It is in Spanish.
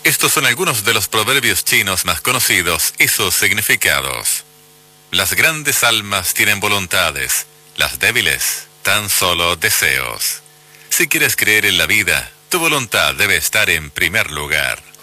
Estos son algunos de los proverbios chinos más conocidos y sus significados. Las grandes almas tienen voluntades, las débiles tan solo deseos. Si quieres creer en la vida, tu voluntad debe estar en primer lugar.